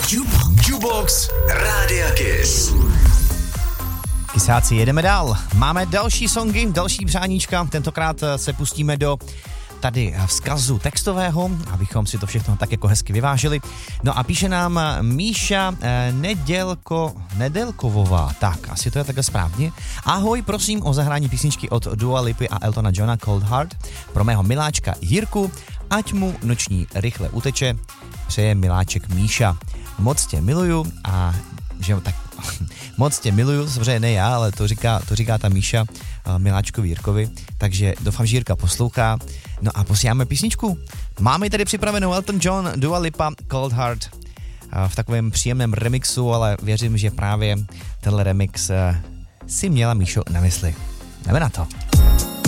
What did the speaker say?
Jukebox Rádia Kiss. Kysáci, jedeme dál. Máme další songy, další přáníčka. Tentokrát se pustíme do tady vzkazu textového, abychom si to všechno tak jako hezky vyvážili. No a píše nám Míša Nedelkovová. Tak, asi to je takhle správně. Ahoj, prosím o zahrání písničky od Dua Lipy a Eltona Johna Cold Heart pro mého miláčka Jirku, ať mu noční rychle uteče. Přeje miláček Míša. Moc tě miluju a že tak moc tě miluju, samozřejmě ne já, ale to říká ta Míša miláčkovi Jirkovi, takže doufám, že Jirka poslouchá. No a posíláme písničku. Máme tady připravenou Elton John, Dua Lipa, Cold Heart v takovém příjemném remixu, ale věřím, že právě tenhle remix si měla Míšo na mysli. Jdeme na to.